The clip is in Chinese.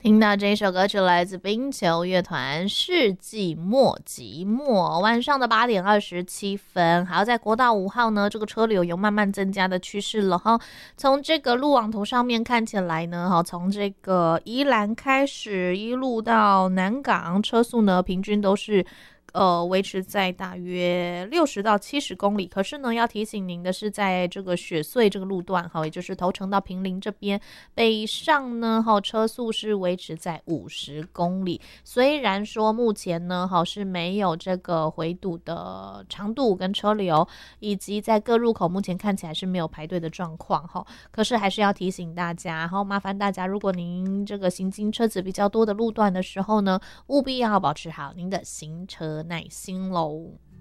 听到这首歌曲来自冰球乐团世纪末寂寞，晚上的8点27分。好，在国道5号呢，这个车流有慢慢增加的趋势了哈。从这个路网图上面看起来呢，从这个宜兰开始一路到南港，车速呢平均都是维持在大约60到70公里。可是呢，要提醒您的是，在这个雪隧这个路段也就是头城到坪林这边，北上呢车速是维持在50公里。虽然说目前呢是没有这个回堵的长度跟车流，以及在各入口目前看起来是没有排队的状况可是还是要提醒大家，麻烦大家，如果您这个行经车子比较多的路段的时候呢，务必要保持好您的行车耐心咯。